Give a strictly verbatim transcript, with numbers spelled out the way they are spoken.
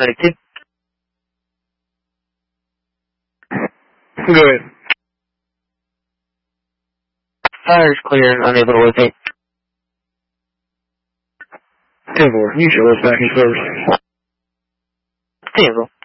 Medic two. Go ahead. Fire's clear and unable to locate. ten four, you show us back in service. Ten four.